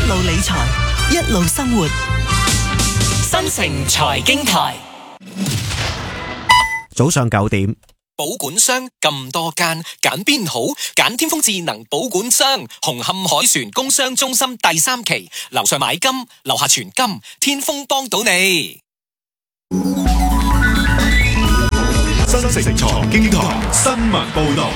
路理財，一路生活。新城財經台， 早上9點。 保管商咁多間，揀邊好？揀天風智能保管商，紅磡海船工商中心第3期，樓上買金，樓下存金，天風幫到你。 新城財經台新聞報道。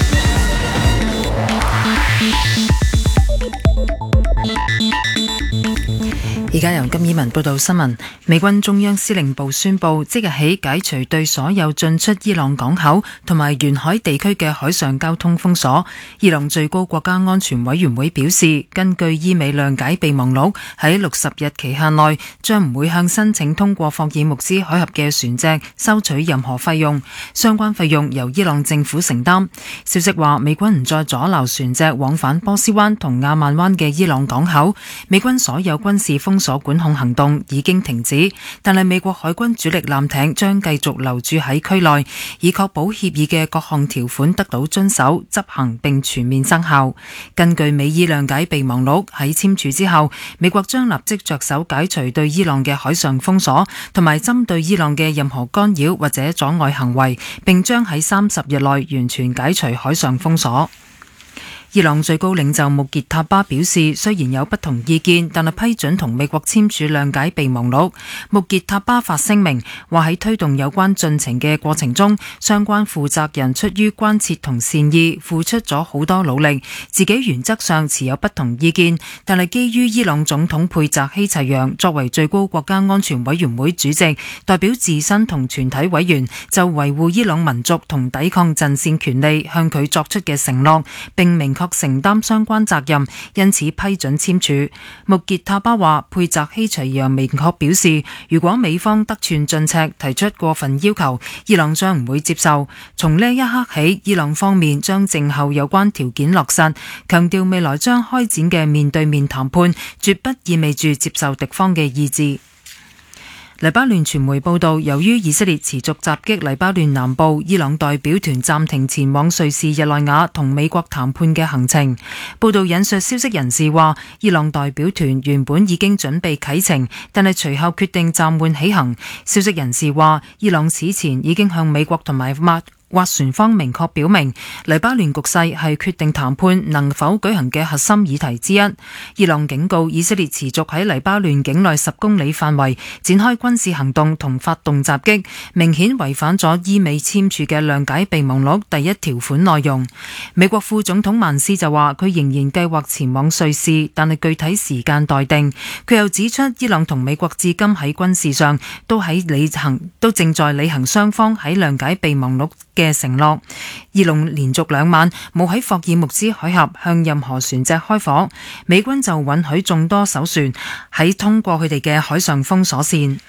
而家由金以文報道新聞。美軍中央司令部宣布，即日起解除對所有進出伊朗港口同埋沿海地區嘅海上交通封鎖。伊朗最高國家安全委員會表示，根據伊美諒解備忘錄，喺60日期限內將唔會向申請通過霍爾木茲海峽嘅船隻收取任何費用，相關費用由伊朗政府承擔。消息話，美軍唔再阻撓船隻往返波斯灣同亞曼灣嘅伊朗港口，美軍所有軍事封鎖管控行動已經停止，但係美國海軍主力艦艇將繼續留駐喺區內，以確保協議嘅各項條款得到遵守、執行並全面生效。根據美伊諒解備忘錄，喺簽署之後，美國將立即着手解除對伊朗嘅海上封鎖，同埋針對伊朗嘅任何干擾或者阻礙行為，並將喺30日內完全解除海上封鎖。伊朗最高領袖穆傑塔巴表示，雖然有不同意見，但係批准同美國簽署諒解備忘錄。穆傑塔巴發聲明話，喺推動有關進程嘅過程中，相關負責人出於關切同善意，付出咗好多努力。自己原則上持有不同意見，但係基於伊朗總統佩澤希齊揚作為最高國家安全委員會主席，代表自身同全體委員就維護伊朗民族同抵抗陣線權利向佢作出嘅承諾，並明確承擔相關責任，因此批准簽署。穆傑塔巴話，佩澤希齊揚明確表示，如果美方得寸進尺，提出過分要求，伊朗將唔會接受。從呢一刻起，伊朗方面將靜候有關條件落實，強調未來將開展嘅面對面談判，絕不意味住接受敵方嘅意志。黎巴嫩傳媒報道，由於以色列持續襲擊黎巴嫩南部，伊朗代表團暫停前往瑞士日內瓦同美國談判嘅行程。報道引述消息人士話，伊朗代表團原本已經準備啟程，但係隨後決定暫緩起行。消息人士話，伊朗此前已經向美國同埋斡旋方明確表明，黎巴嫩局勢係決定談判能否舉行嘅核心議題之一。伊朗警告以色列持續喺黎巴嫩境內10公里範圍展開軍事行動同發動襲擊，明顯違反咗伊美簽署嘅諒解備忘錄第1條款內容。美國副總統曼斯就話，佢仍然計劃前往瑞士，但係具體時間待定。佢又指出，伊朗同美國至今喺軍事上都正在履行雙方喺諒解備忘錄嘅承諾。伊朗連續2晚冇喺霍爾木茲海峽向任何船隻開火，美軍就允許眾多艘船喺通過佢哋嘅海上封鎖線。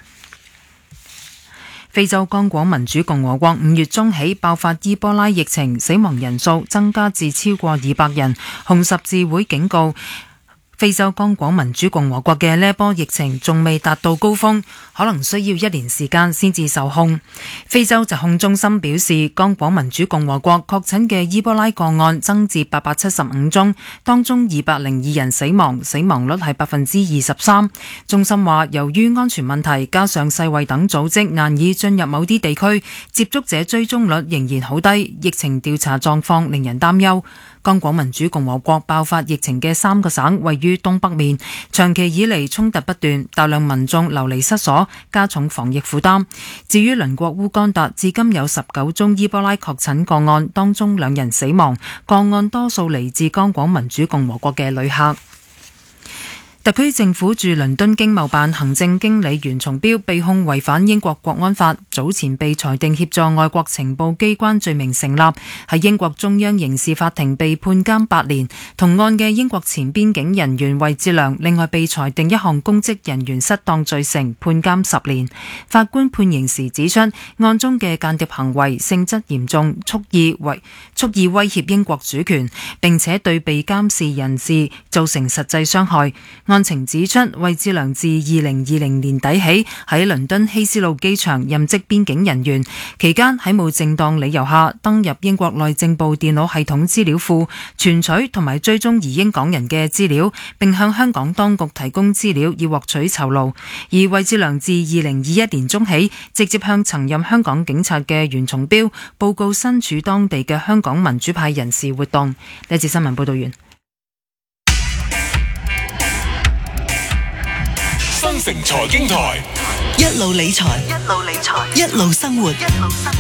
非洲剛果民主共和國5月中起爆發伊波拉疫情，死亡人數增加至超過200人。紅十字會警告，非洲剛果民主共和國嘅呢波疫情仲未達到高峰，可能需要1年時間先至受控。非洲疾控中心表示，剛果民主共和國確診嘅伊波拉個案增至875宗，當中202人死亡，死亡率係23%。中心話，由於安全問題，加上世衛等組織難以進入某啲地區，接觸者追蹤率仍然好低，疫情調查狀況令人擔憂。剛果民主共和國爆發疫情嘅3個省位於東北面，長期以嚟衝突不斷，大量民眾流離失所，加重防疫負擔。至於鄰國烏干達，至今有19宗伊波拉確診個案，當中2人死亡，個案多數嚟自剛果民主共和國嘅旅客。特區政府駐倫敦經貿辦行政經理袁松標被控違反英國國安法，早前被裁定協助外國情報機關罪名成立，喺英國中央刑事法庭被判監8年。同案嘅英國前邊境人員衛志良另外被裁定一項公職人員失當罪成，判監10年。法官判刑時指出，案中嘅間諜行為性質嚴重，蓄蓄意威脅英國主權，並且對被監視人士造成實際傷害。案情指出，惠智良自2020年底起喺倫敦希斯路機場任職邊境人員，期間喺冇正當理由下登入英國內政部電腦系統資料庫，存取同埋追蹤移英港人嘅資料，並向香港當局提供資料以獲取酬勞。而惠智良自2021年中起，直接向曾任香港警察嘅袁松標報告身處當地嘅香港民主派人士活動。呢節新聞報道完。 新城財經台， 一路理財，一路生活。